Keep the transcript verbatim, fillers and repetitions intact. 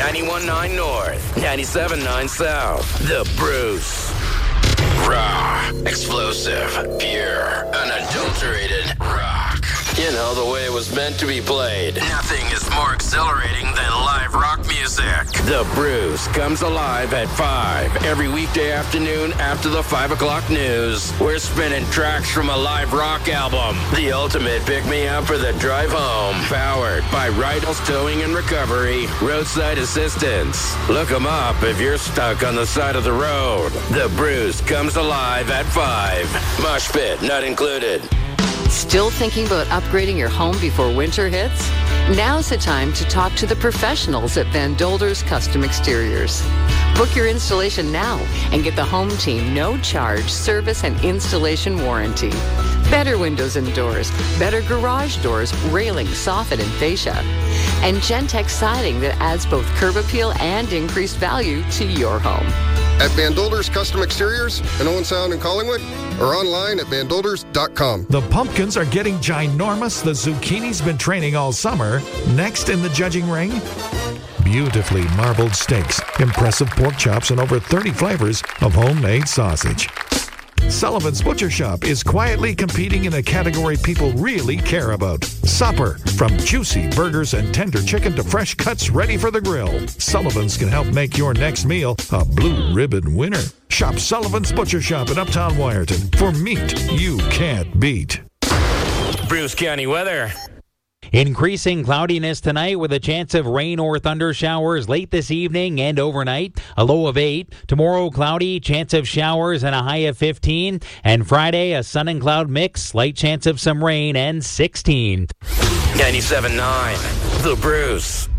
ninety-one point nine North, ninety-seven point nine South. The Bruce. Raw, explosive, pure, unadulterated rock. You know, the way it was meant to be played. Nothing is more exhilarating than live rock music. The Bruce comes alive at five every weekday afternoon after the five o'clock news. We're spinning tracks from a live rock album. The ultimate pick-me-up for the drive home. Powered by Rydell's Towing and Recovery, Roadside Assistance. Look them up if you're stuck on the side of the road. The Bruce comes alive at five. Mosh pit not included. Still thinking about upgrading your home before winter hits? Now's the time to talk to the professionals at Van Dolder's Custom Exteriors. Book your installation now and get the home team no-charge service and installation warranty. Better windows and doors, better garage doors, railing, soffit, and fascia. And Gentex siding that adds both curb appeal and increased value to your home. At Van Dolder's Custom Exteriors in Owen Sound and Collingwood, or online at van dolders dot com. The pumpkins are getting ginormous. The zucchini's been training all summer. Next in the judging ring, beautifully marbled steaks, impressive pork chops, and over thirty flavors of homemade sausage. Sullivan's Butcher Shop is quietly competing in a category people really care about. Supper. From juicy burgers and tender chicken to fresh cuts ready for the grill. Sullivan's can help make your next meal a blue ribbon winner. Shop Sullivan's Butcher Shop in Uptown Wyerton for meat you can't beat. Bruce County weather. Increasing cloudiness tonight with a chance of rain or thunder showers late this evening and overnight. A low of eight. Tomorrow, cloudy, chance of showers and a high of fifteen. And Friday, a sun and cloud mix, slight chance of some rain and sixteen. ninety-seven point nine. The Bruce.